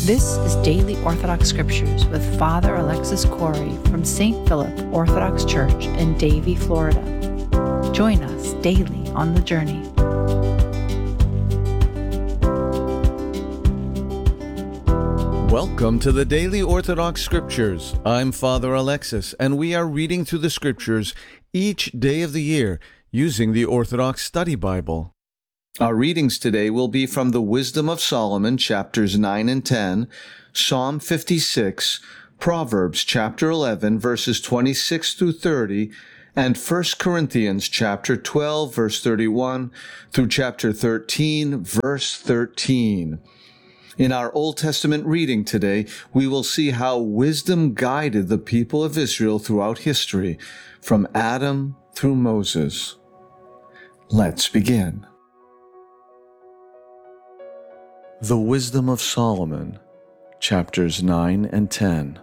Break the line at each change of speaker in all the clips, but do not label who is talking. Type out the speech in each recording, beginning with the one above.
This is Daily Orthodox Scriptures with Father Alexis Corey from St. Philip Orthodox Church in Davie, Florida. Join us daily on the journey.
Welcome to the Daily Orthodox Scriptures. I'm Father Alexis, and we are reading through the Scriptures each day of the year using the Orthodox Study Bible. Our readings today will be from the Wisdom of Solomon, chapters 9 and 10, Psalm 56, Proverbs chapter 11, verses 26 through 30, and 1 Corinthians chapter 12, verse 31, through chapter 13, verse 13. In our Old Testament reading today, we will see how wisdom guided the people of Israel throughout history, from Adam through Moses. Let's begin. The Wisdom of Solomon, chapters 9 and 10.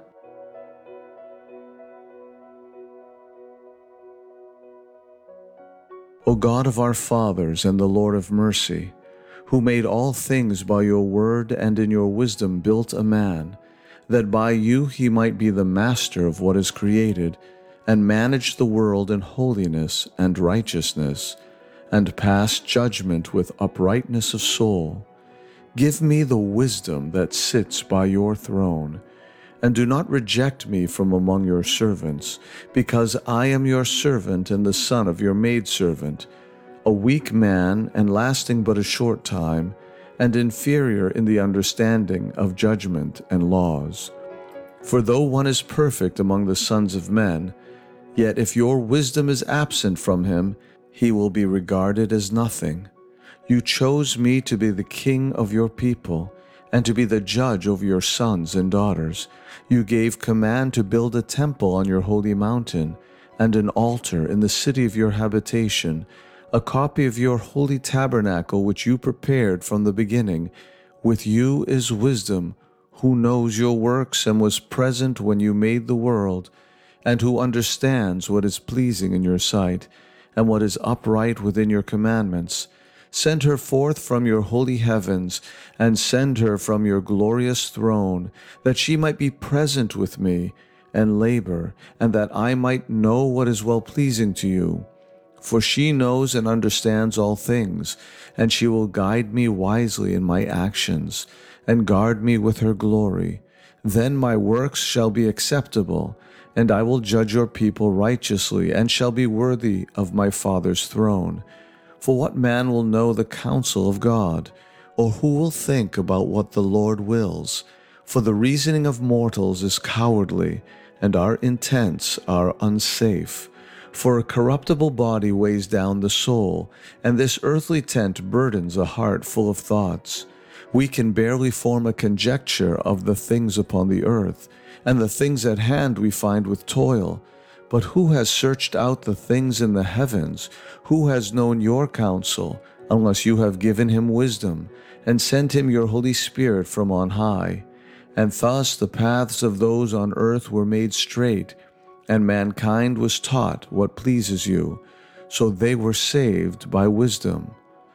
O God of our fathers and the Lord of mercy, who made all things by your word and in your wisdom built a man, that by you he might be the master of what is created, and manage the world in holiness and righteousness, and pass judgment with uprightness of soul. Give me the wisdom that sits by your throne, and do not reject me from among your servants, because I am your servant and the son of your maidservant, a weak man and lasting but a short time, and inferior in the understanding of judgment and laws. For though one is perfect among the sons of men, yet if your wisdom is absent from him, he will be regarded as nothing. You chose me to be the king of your people, and to be the judge over your sons and daughters. You gave command to build a temple on your holy mountain, and an altar in the city of your habitation, a copy of your holy tabernacle which you prepared from the beginning. With you is wisdom, who knows your works and was present when you made the world, and who understands what is pleasing in your sight, and what is upright within your commandments. Send her forth from your holy heavens, and send her from your glorious throne, that she might be present with me, and labor, and that I might know what is well-pleasing to you. For she knows and understands all things, and she will guide me wisely in my actions, and guard me with her glory. Then my works shall be acceptable, and I will judge your people righteously, and shall be worthy of my Father's throne. For what man will know the counsel of God? Or who will think about what the Lord wills? For the reasoning of mortals is cowardly, and our intents are unsafe. For a corruptible body weighs down the soul, and this earthly tent burdens a heart full of thoughts. We can barely form a conjecture of the things upon the earth, and the things at hand we find with toil. But who has searched out the things in the heavens? Who has known your counsel, unless you have given him wisdom, and sent him your Holy Spirit from on high? And thus the paths of those on earth were made straight, and mankind was taught what pleases you, so they were saved by wisdom.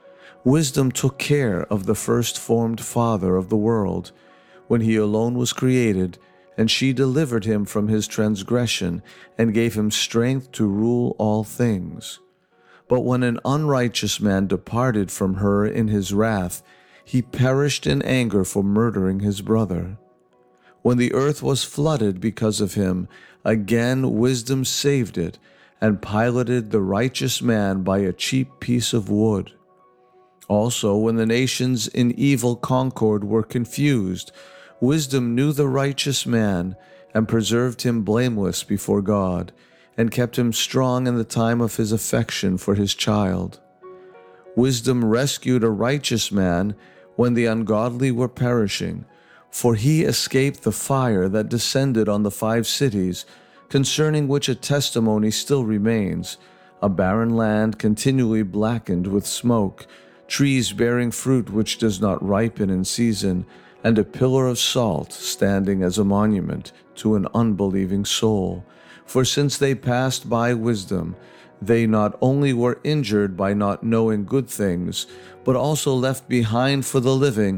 Wisdom took care of the first-formed father of the world, when he alone was created, and she delivered him from his transgression, and gave him strength to rule all things. But when an unrighteous man departed from her in his wrath, he perished in anger for murdering his brother. When the earth was flooded because of him, again wisdom saved it, and piloted the righteous man by a cheap piece of wood. Also, when the nations in evil concord were confused, wisdom knew the righteous man, and preserved him blameless before God, and kept him strong in the time of his affection for his child. Wisdom rescued a righteous man when the ungodly were perishing, for he escaped the fire that descended on the 5 cities, concerning which a testimony still remains, a barren land continually blackened with smoke, trees bearing fruit which does not ripen in season, and a pillar of salt standing as a monument to an unbelieving soul. For since they passed by wisdom, they not only were injured by not knowing good things, but also left behind for the living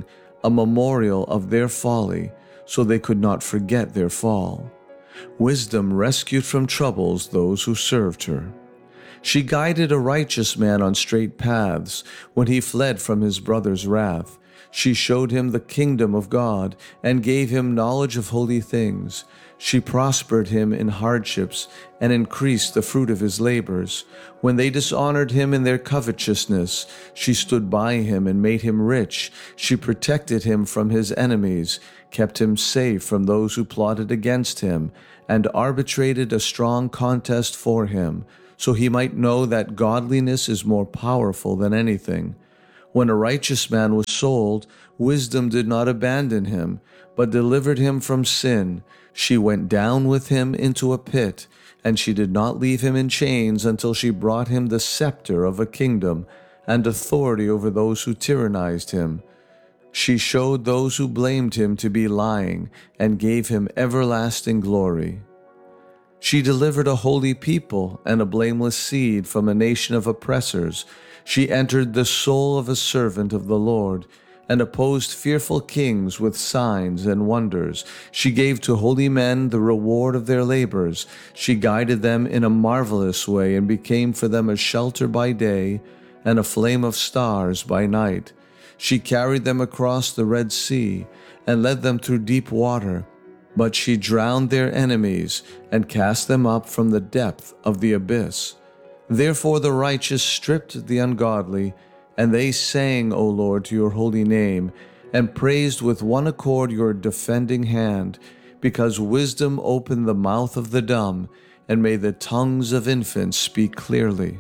a memorial of their folly, so they could not forget their fall. Wisdom rescued from troubles those who served her. She guided a righteous man on straight paths when he fled from his brother's wrath. She showed him the kingdom of God and gave him knowledge of holy things. She prospered him in hardships and increased the fruit of his labors. When they dishonored him in their covetousness, she stood by him and made him rich. She protected him from his enemies, kept him safe from those who plotted against him, and arbitrated a strong contest for him, so he might know that godliness is more powerful than anything. When a righteous man was sold, wisdom did not abandon him, but delivered him from sin. She went down with him into a pit, and she did not leave him in chains until she brought him the scepter of a kingdom and authority over those who tyrannized him. She showed those who blamed him to be lying and gave him everlasting glory. She delivered a holy people and a blameless seed from a nation of oppressors. She entered the soul of a servant of the Lord and opposed fearful kings with signs and wonders. She gave to holy men the reward of their labors. She guided them in a marvelous way and became for them a shelter by day and a flame of stars by night. She carried them across the Red Sea and led them through deep water. But she drowned their enemies and cast them up from the depth of the abyss. Therefore the righteous stripped the ungodly, and they sang, O Lord, to your holy name, and praised with one accord your defending hand, because wisdom opened the mouth of the dumb, and made the tongues of infants speak clearly.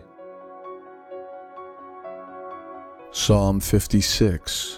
Psalm 56.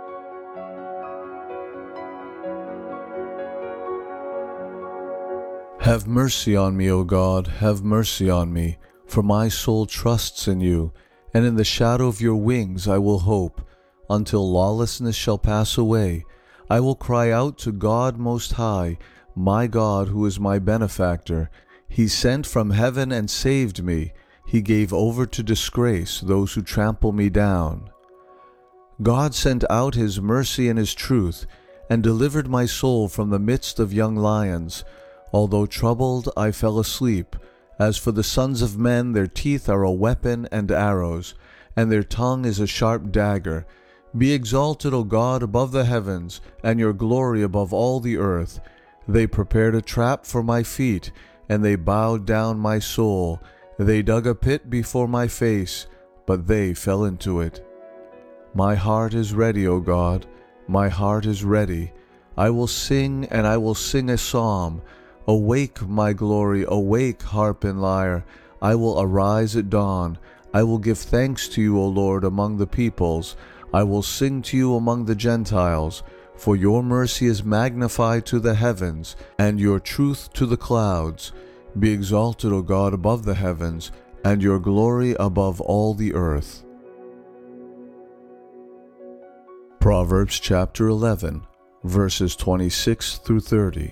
Have mercy on me, O God, have mercy on me, for my soul trusts in you, and in the shadow of your wings I will hope. Until lawlessness shall pass away, I will cry out to God Most High, my God who is my benefactor. He sent from heaven and saved me. He gave over to disgrace those who trample me down. God sent out his mercy and his truth, and delivered my soul from the midst of young lions. Although troubled, I fell asleep. As for the sons of men, their teeth are a weapon and arrows, and their tongue is a sharp dagger. Be exalted, O God, above the heavens, and your glory above all the earth. They prepared a trap for my feet, and they bowed down my soul. They dug a pit before my face, but they fell into it. My heart is ready, O God, my heart is ready. I will sing, and I will sing a psalm. Awake, my glory, awake, harp and lyre. I will arise at dawn. I will give thanks to you, O Lord, among the peoples. I will sing to you among the Gentiles. For your mercy is magnified to the heavens, and your truth to the clouds. Be exalted, O God, above the heavens, and your glory above all the earth. Proverbs chapter 11, verses 26 through 30.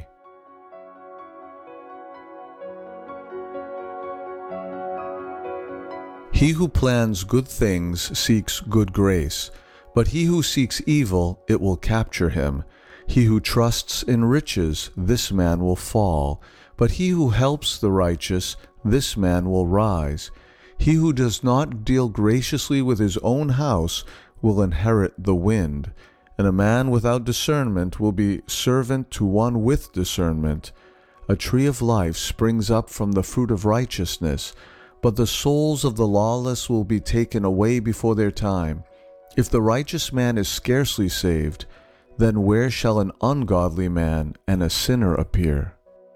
He who plans good things seeks good grace, but he who seeks evil, it will capture him. He who trusts in riches, this man will fall, but he who helps the righteous, this man will rise. He who does not deal graciously with his own house will inherit the wind, and a man without discernment will be servant to one with discernment. A tree of life springs up from the fruit of righteousness, but the souls of the lawless will be taken away before their time. If the righteous man is scarcely saved, then where shall an ungodly man and a sinner appear?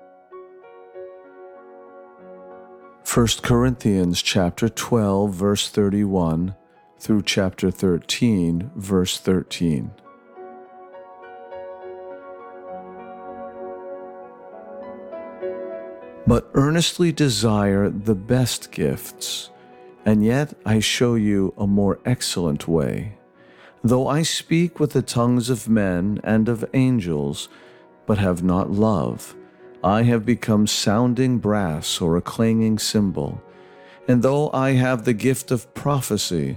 1 Corinthians chapter 12, verse 31 through chapter 13, verse 13. But earnestly desire the best gifts, and yet I show you a more excellent way. Though I speak with the tongues of men and of angels, but have not love, I have become sounding brass or a clanging cymbal. And though I have the gift of prophecy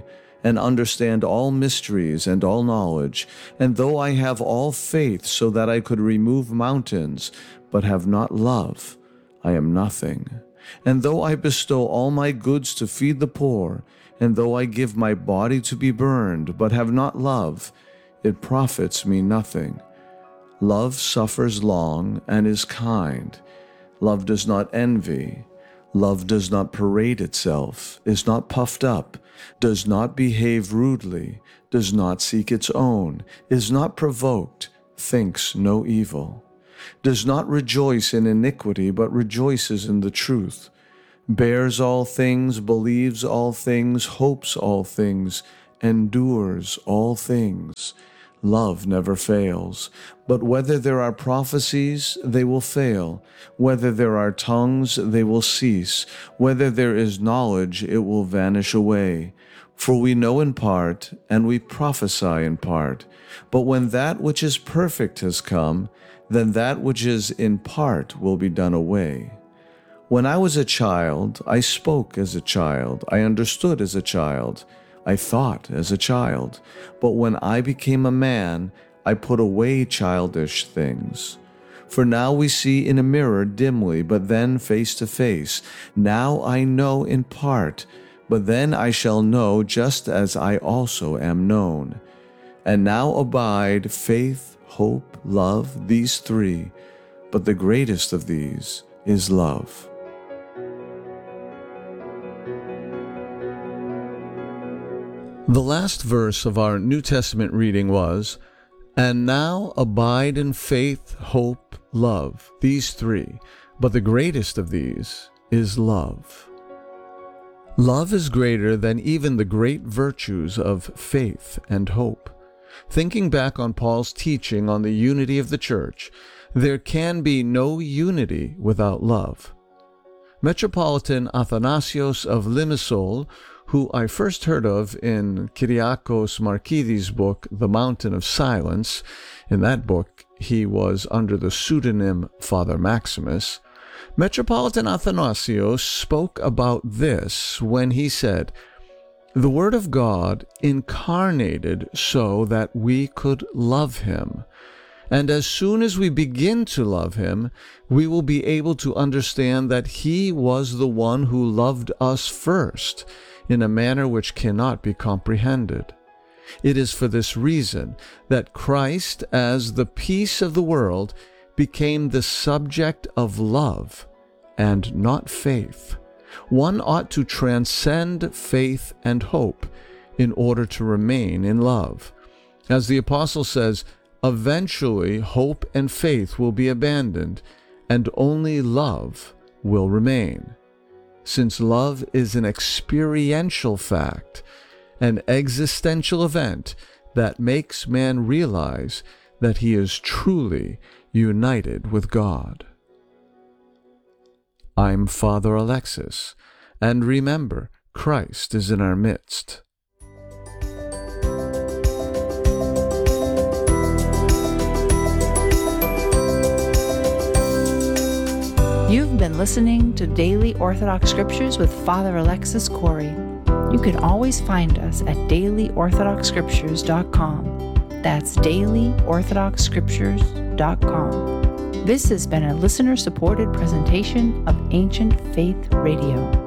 and understand all mysteries and all knowledge, and though I have all faith so that I could remove mountains, but have not love, I am nothing. And though I bestow all my goods to feed the poor, and though I give my body to be burned, but have not love, it profits me nothing. Love suffers long and is kind. Love does not envy. Love does not parade itself, is not puffed up, does not behave rudely, does not seek its own, is not provoked, thinks no evil, does not rejoice in iniquity, but rejoices in the truth, bears all things, believes all things, hopes all things, endures all things. Love never fails. But whether there are prophecies, they will fail. Whether there are tongues, they will cease. Whether there is knowledge, it will vanish away. For we know in part, and we prophesy in part. But when that which is perfect has come, then that which is in part will be done away. When I was a child, I spoke as a child. I understood as a child. I thought as a child, but when I became a man, I put away childish things. For now we see in a mirror dimly, but then face to face. Now I know in part, but then I shall know just as I also am known. And now abide faith, hope, love, these three, but the greatest of these is love. The last verse of our New Testament reading was, "And now abide in faith, hope, love, these three, but the greatest of these is love." Love is greater than even the great virtues of faith and hope. Thinking back on Paul's teaching on the unity of the church, there can be no unity without love. Metropolitan Athanasios of Limassol, who I first heard of in Kyriakos Markides' book, The Mountain of Silence. In that book, he was under the pseudonym Father Maximus. Metropolitan Athanasios spoke about this when he said, "The Word of God incarnated so that we could love Him. And as soon as we begin to love Him, we will be able to understand that He was the one who loved us first, in a manner which cannot be comprehended. It is for this reason that Christ, as the peace of the world, became the subject of love and not faith. One ought to transcend faith and hope in order to remain in love. As the Apostle says, eventually hope and faith will be abandoned, and only love will remain. Since love is an experiential fact, an existential event that makes man realize that he is truly united with God. I'm Father Alexis, and remember, Christ is in our midst.
You've been listening to Daily Orthodox Scriptures with Father Alexis Corey. You can always find us at dailyorthodoxscriptures.com. That's dailyorthodoxscriptures.com. This has been a listener-supported presentation of Ancient Faith Radio.